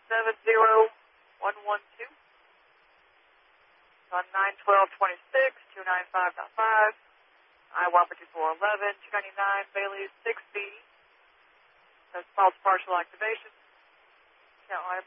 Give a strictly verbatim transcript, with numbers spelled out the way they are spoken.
seven zero one one two. On nine twelve twenty-six, two nine five point five. I one fifty-four eleven, two ninety-nine, Bailey six B. That's false partial activation. Count line